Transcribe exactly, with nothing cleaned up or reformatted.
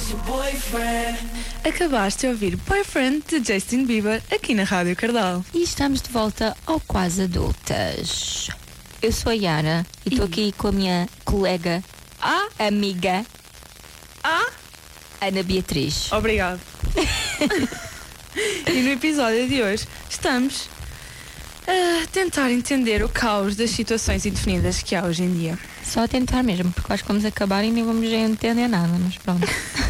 Acabaste de ouvir Boyfriend de Justin Bieber aqui na Rádio Cardal. E estamos de volta ao Quase Adultas. Eu sou a Yara e estou aqui com a minha colega, Ah, amiga, ah, Ana Beatriz. obrigado. E no episódio de hoje estamos a tentar entender o caos das situações indefinidas que há hoje em dia. Só a tentar mesmo, porque acho que vamos acabar e nem vamos entender nada, mas pronto.